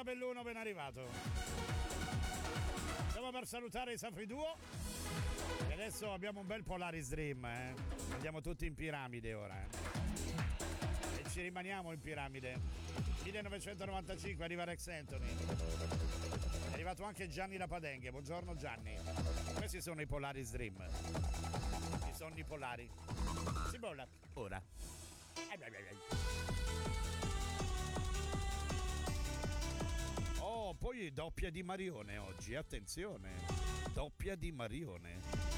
tabelluno ben arrivato. Stiamo per salutare i Safri Duo. E adesso abbiamo un bel Polaris Dream, Andiamo tutti in piramide ora, E ci rimaniamo in piramide. 1995 arriva Rex Anthony. È arrivato anche Gianni Lapadenghe. Buongiorno Gianni. Questi sono i Polaris Dream. I sonni polari. Si bolla. Ora. Oh, poi doppia di Marione oggi, attenzione. Doppia di Marione.